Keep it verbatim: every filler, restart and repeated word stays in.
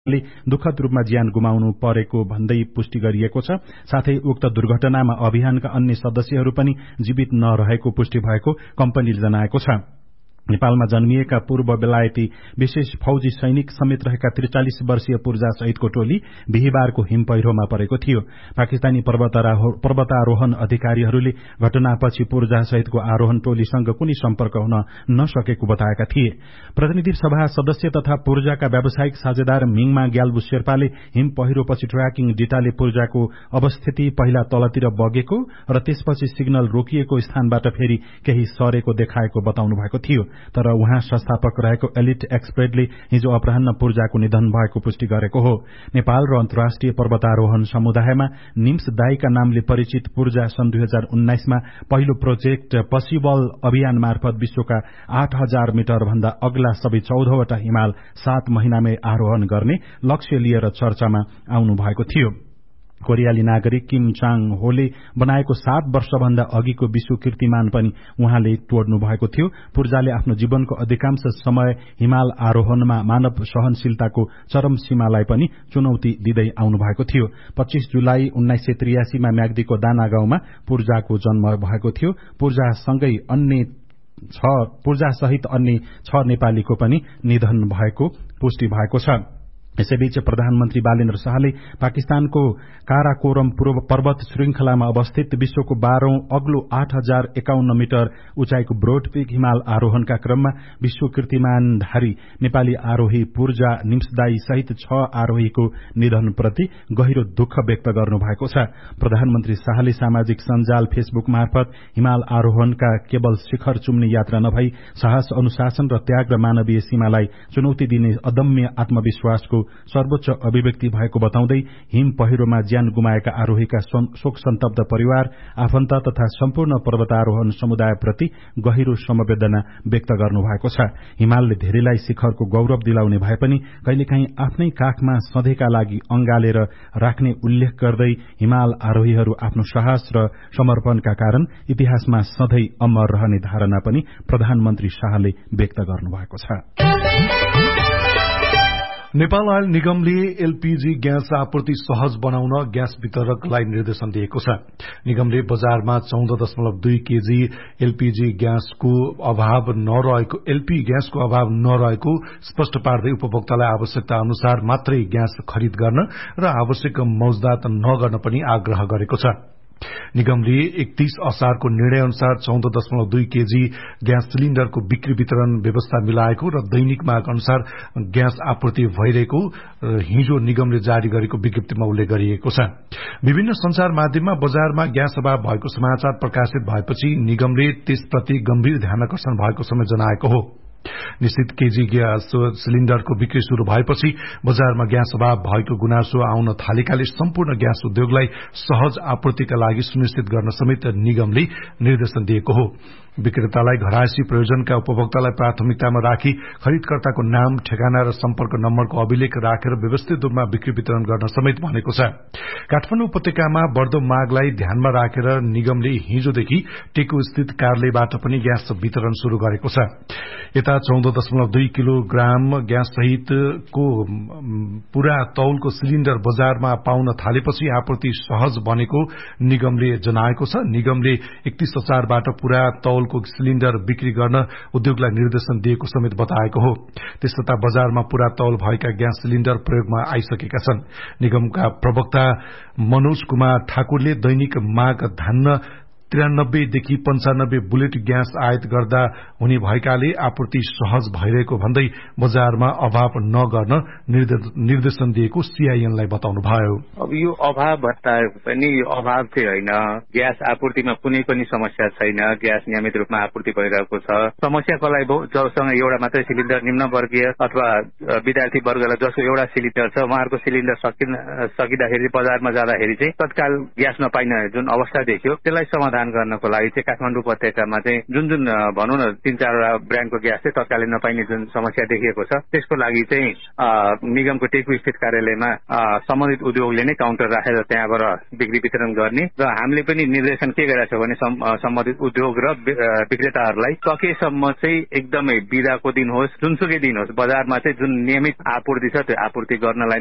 दुःखद रूपमा ज्यान गुमाउनु परेको भन्दै पुष्टि गरिएको छ। साथै उक्त दुर्घटनामा अभियानका अन्य सदस्यहरू पनि जीवित नरहेको पुष्टि भएको कम्पनीले जनाएको छ। नेपालमा जन्मिएका पूर्व बेलायती विशेष फौजी सैनिक समेत रहेका त्रिचालिस वर्षीय पूर्जा सहितको टोली बिहिबारको हिम पहिरोमा परेको थियो। पाकिस्तानी पर्वतारोहण अधिकारीहरूले घटनापछि पूर्जा सहितको आरोहण टोलीसँग कुनै सम्पर्क हुन नसकेको बताएका थिए। प्रतिनिधि सभा सदस्य तथा पूर्जाका व्यावसायिक साझेदार मिङमा ग्याल्बु शेर्पाले हिम पहिरोपछि ट्र्याकिङ डेटाले पूर्जाको अवस्थिति पहिला तलतिर बगेको र त्यसपछि सिग्नल रोकिएको स्थानबाट फेरि केही सरेको देखाएको बताउनु भएको थियो। तर उहाँ संस्थापक रहेको एलिट एक्सप्रेडले हिजो अपराह्न पूर्जाको निधन भएको पुष्टि गरेको हो। नेपाल र अन्तर्राष्ट्रिय पर्वतारोहण समुदायमा निम्स दाईका नामले परिचित पूर्जा सन् दुई हजार उन्नाइसमा पहिलो प्रोजेक्ट पसिबल अभियान मार्फत विश्वका आठ हजार मिटर भन्दा अग्ला सबै चौधवटा हिमाल सात महिनामै आरोहण गर्ने लक्ष्य लिएर चर्चामा आउनु भएको थियो। कोरियाली नागरिक किम चाङ होले बनाएको सात वर्षभन्दा अघिको विश्व कीर्तिमान पनि उहाँले तोड्नु भएको थियो। पूर्जाले आफ्नो जीवनको अधिकांश समय हिमाल आरोहणमा मानव सहनशीलताको चरम सीमालाई पनि चुनौती दिँदै आउनु भएको थियो। पच्चीस जुलाई उन्नाइस सय त्रियासीमा म्याग्दीको दाना गाउँमा पूर्जाको जन्म भएको थियो। पूर्जासँगै अन्य छ पूर्जा सहित अन्य छ नेपालीको पनि निधन भएको पुष्टि भएको छ। यसैबीच प्रधानमन्त्री बालेन्द्र शाहले पाकिस्तानको काराकोरम पूर्व पर्वत श्रृंखलामा अवस्थित विश्वको बाह्रौं अग्लो आठ हजार एकाउन्न मिटर उचाइको ब्रोड पीक हिमाल आरोहणका क्रममा विश्व कीर्तिमानधारी नेपाली आरोही पूर्जा निम्सदाई सहित छ आरोहीको निधनप्रति गहिरो दुःख व्यक्त गर्नु भएको छ। प्रधानमन्त्री शाहले सामाजिक सञ्जाल फेसबुक मार्फत हिमाल आरोहणका केवल शिखर चुम्ने यात्रा नभई साहस, अनुशासन र त्याग र मानवीय सीमालाई चुनौती दिने अदम्य आत्मविश्वासको सर्वोच्च अभिव्यक्ति भएको बताउँदै हिम पहिरोमा ज्यान गुमाएका आरोहीका शोक सन्तप्त परिवार, आफन्त तथा सम्पूर्ण पर्वतारोहण समुदायप्रति गहिरो समवेदना व्यक्त गर्नु भएको छ। हिमालले धेरैलाई शिखरको गौरव दिलाउने भए पनि कहिलेकाहीँ आफ्नै काखमा सधैँका लागि अंगालेर राख्ने उल्लेख गर्दै हिमाल आरोहीहरू आफ्नो साहस र समर्पणका कारण इतिहासमा सधैँ अमर रहने धारणा पनि प्रधानमन्त्री शाहले व्यक्त गर्नुभएको छ। नेपाल आयल निगमले एलपीजी ग्यास आपूर्ति सहज बनाउन ग्यास वितरकलाई निर्देशन दिएको छ। निगमले बजारमा चौध दशमलव दुई केजी एलपीजी ग्यासको अभाव नरहेको एलपी ग्यासको अभाव नरहेको स्पष्ट पार्दै उपभोक्तालाई आवश्यकता अनुसार मात्रै ग्यास खरिद गर्न र आवश्यक मौजदात नगर्न पनि आग्रह गरेको छ। निगमले एकतीस असारको निर्णय अनुसार चौध दशमलव दुई केजी ग्यास सिलिण्डरको बिक्री वितरण व्यवस्था मिलाएको र दैनिक माग अनुसार ग्यास आपूर्ति भइरहेको हिजो निगमले जारी गरेको विज्ञप्तिमा उल्लेख गरिएको छ। विभिन्न संचार माध्यममा बजारमा ग्यास अभाव भएको समाचार प्रकाशित भएपछि निगमले त्यसप्रति गम्भीर ध्यानकर्षण भएको समय जनाएको हो। निश्चित केजी ग्यास सिलिण्डरको बिक्री शुरू भएपछि बजारमा ग्यास अभाव भएको गुनासो आउन थालेकाले सम्पूर्ण ग्यास उद्योगलाई सहज आपूर्तिका लागि सुनिश्चित गर्न समेत निगमले निर्देशन दिएको हो। विक्रेतालाई घरायसी प्रयोजनका उपभोक्तालाई प्राथमिकतामा राखी खरिदकर्ताको नाम, ठेगाना र सम्पर्क नम्बरको अभिलेख राखेर व्यवस्थित रूपमा बिक्री वितरण गर्न समेत भनेको छ। काठमाडौँ उपत्यकामा बढ़दो मागलाई ध्यानमा राखेर निगमले हिजोदेखि टेकु स्थित कार्यालयबाट पनि ग्यास वितरण शुरू गरेको छ। यता चौध दशमलव दुई किलोग्राम ग्यास सहितको पूरा तौलको सिलिण्डर बजारमा पाउन थालेपछि आपूर्ति सहज बनेको निगमले जनाएको छ। निगमले एकतीस असारबाट पूरा तौलको सिलिण्डर बिक्री गर्न उद्योगलाई निर्देशन दिएको समेत बताएको हो। त्यसता बजारमा पूरा तौल भएका ग्यास सिलिण्डर प्रयोगमा आइसकेका छन्। निगमका प्रवक्ता मनोज कुमार ठाकुरले दैनिक माग धान्न त्रियानब्बेदेखि पञ्चानब्बे बुलेट ग्यास आयात गर्दा हुने भएकाले आपूर्ति सहज भइरहेको भन्दै बजारमा अभाव नगर्न निर्देशन दिएको सीआईएनलाई बताउनुभयो। अब यो अभाव भत्ता पनि यो अभाव चाहिँ होइन, ग्यास आपूर्तिमा कुनै पनि समस्या छैन। ग्यास नियमित रूपमा आपूर्ति भइरहेको छ। समस्या कसलाई भयो? जससँग एउटा मात्रै सिलिण्डर निम्न वर्गीय अथवा विद्यार्थी वर्गलाई जसको एउटा सिलिण्डर छ, उहाँहरूको सिलिण्डर सकिन सकिँदाखेरि बजारमा जाँदाखेरि चाहिँ तत्काल ग्यास नपाइने जुन अवस्था देखियो त्यसलाई समाधान प्रदान गर्नको लागि चाहिँ काठमाडौँ उपत्यकामा चाहिँ जुन जुन भनौँ न तीन चारवटा ब्रान्डको ग्यास चाहिँ तत्कालै नपाइने जुन समस्या देखिएको छ त्यसको लागि चाहिँ निगमको टेकु स्थित कार्यालयमा सम्बन्धित उद्योगले नै काउन्टर राखेर त्यहाँबाट बिक्री वितरण गर्ने र हामीले पनि निर्देशन के गरेका छौँ भने सम्बन्धित उद्योग र विक्रेताहरूलाई सकेसम्म चाहिँ एकदमै बिदाको दिन होस् जुनसुकै दिन होस् बजारमा चाहिँ जुन नियमित आपूर्ति छ त्यो आपूर्ति गर्नलाई